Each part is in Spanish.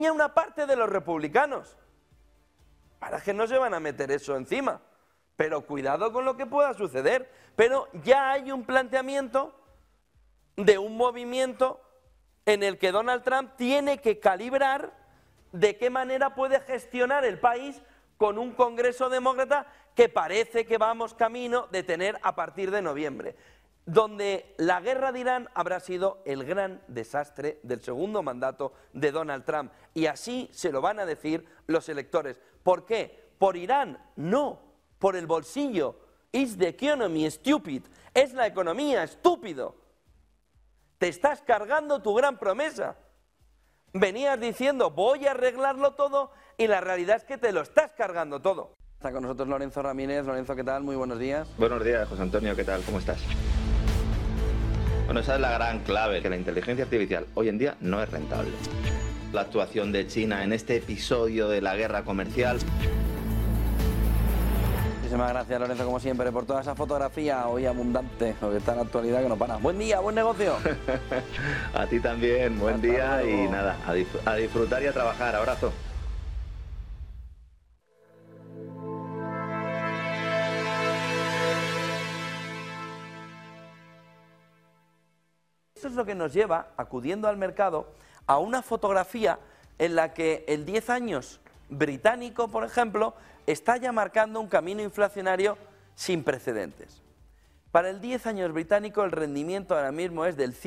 y a una parte de los republicanos. Para que no se van a meter eso encima. Pero cuidado con lo que pueda suceder. Pero ya hay un planteamiento de un movimiento en el que Donald Trump tiene que calibrar de qué manera puede gestionar el país con un Congreso demócrata que parece que vamos camino de tener a partir de noviembre, donde la guerra de Irán habrá sido el gran desastre del segundo mandato de Donald Trump. Y así se lo van a decir los electores. ¿Por qué? ¿Por Irán? No, por el bolsillo. It's the economy, stupid. Es la economía, estúpido. Te estás cargando tu gran promesa. Venías diciendo, voy a arreglarlo todo, y la realidad es que te lo estás cargando todo. Está con nosotros Lorenzo Ramírez. Lorenzo, ¿qué tal? Muy buenos días. Buenos días, José Antonio, ¿qué tal? ¿Cómo estás? Bueno, esa es la gran clave, que la inteligencia artificial hoy en día no es rentable. La actuación de China en este episodio de la guerra comercial. Muchísimas gracias, Lorenzo, como siempre, por toda esa fotografía hoy abundante, lo que está en la actualidad que no para. Buen día, buen negocio. A ti también, buen Hasta día luego. y nada, a disfrutar y a trabajar. Abrazo. Eso es lo que nos lleva, acudiendo al mercado, a una fotografía en la que el 10 años británico, por ejemplo, está ya marcando un camino inflacionario sin precedentes. Para el 10 años británico el rendimiento ahora mismo es del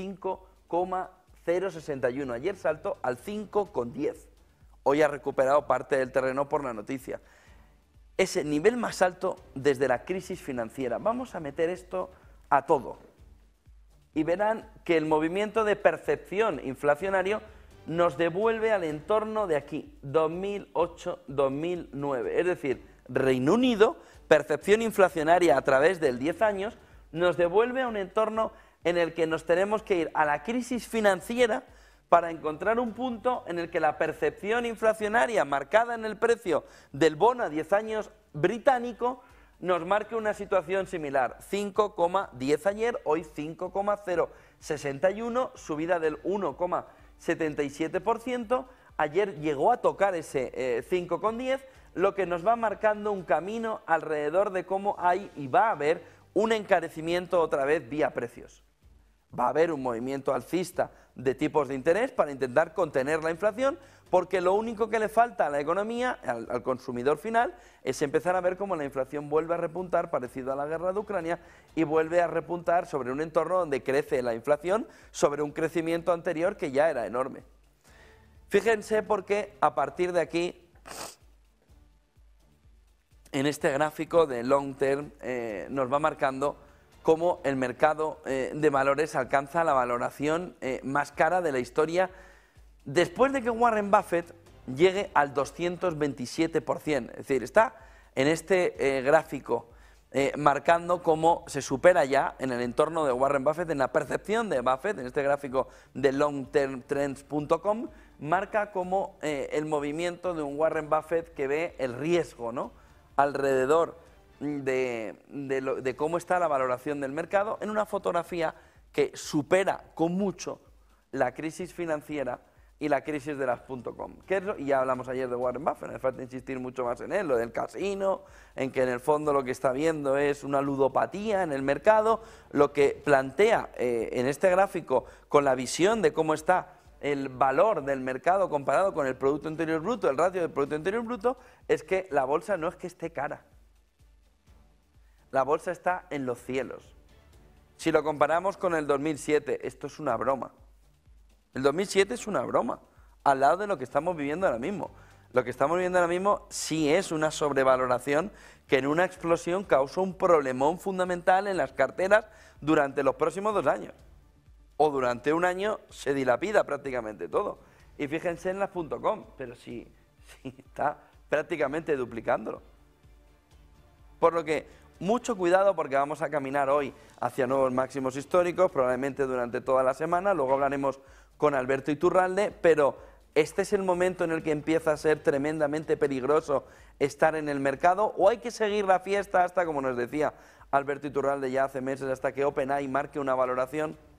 5,061. Ayer saltó al 5,10. Hoy ha recuperado parte del terreno por la noticia. Es el nivel más alto desde la crisis financiera. Vamos a meter esto a todo. Y verán que el movimiento de percepción inflacionario nos devuelve al entorno de aquí, 2008-2009. Es decir, Reino Unido, percepción inflacionaria a través del 10 años, nos devuelve a un entorno en el que nos tenemos que ir a la crisis financiera para encontrar un punto en el que la percepción inflacionaria marcada en el precio del bono a 10 años británico nos marque una situación similar. 5,10 ayer, hoy 5,061, subida del 1,77%. Ayer llegó a tocar ese 5,10, lo que nos va marcando un camino alrededor de cómo hay y va a haber un encarecimiento otra vez vía precios. Va a haber un movimiento alcista de tipos de interés para intentar contener la inflación, porque lo único que le falta a la economía, al consumidor final, es empezar a ver cómo la inflación vuelve a repuntar, parecido a la guerra de Ucrania, y vuelve a repuntar sobre un entorno donde crece la inflación sobre un crecimiento anterior que ya era enorme. Fíjense porque a partir de aquí, en este gráfico de long term, nos va marcando cómo el mercado de valores alcanza la valoración más cara de la historia después de que Warren Buffett llegue al 227%. Es decir, está en este gráfico marcando cómo se supera ya en el entorno de Warren Buffett, en la percepción de Buffett, en este gráfico de longtermtrends.com, marca como el movimiento de un Warren Buffett que ve el riesgo, ¿no?, alrededor de cómo está la valoración del mercado, en una fotografía que supera con mucho la crisis financiera y la crisis de las .com. Y ya hablamos ayer de Warren Buffett, no hace falta insistir mucho más en él, lo del casino, en que en el fondo lo que está viendo es una ludopatía en el mercado, lo que plantea en este gráfico con la visión de cómo está el valor del mercado comparado con el Producto Interior Bruto, el ratio del Producto Interior Bruto, es que la bolsa no es que esté cara. La bolsa está en los cielos. Si lo comparamos con el 2007, esto es una broma. El 2007 es una broma, al lado de lo que estamos viviendo ahora mismo. Lo que estamos viviendo ahora mismo sí es una sobrevaloración que en una explosión causó un problemón fundamental en las carteras durante los próximos 2 años. O durante un año se dilapida prácticamente todo. Y fíjense en las .com, pero sí está prácticamente duplicándolo. Por lo que mucho cuidado, porque vamos a caminar hoy hacia nuevos máximos históricos, probablemente durante toda la semana. Luego hablaremos con Alberto Iturralde, pero este es el momento en el que empieza a ser tremendamente peligroso estar en el mercado, o hay que seguir la fiesta hasta, como nos decía Alberto Iturralde ya hace meses, hasta que OpenAI marque una valoración